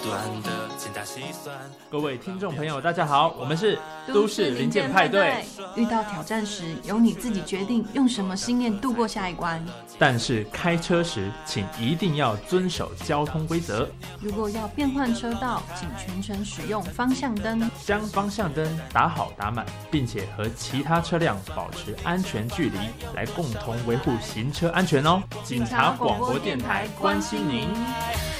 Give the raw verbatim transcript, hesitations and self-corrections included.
短的精打细算。 各位听众朋友大家好，我们是都市零件派对。 遇到挑战时，由你自己决定用什么信念度过下一关。 但是开车时请一定要遵守交通规则。 如果要变换车道，请全程使用方向灯， 将方向灯打好打满，并且和其他车辆保持安全距离，来共同维护行车安全哦。警察广播电台关心您。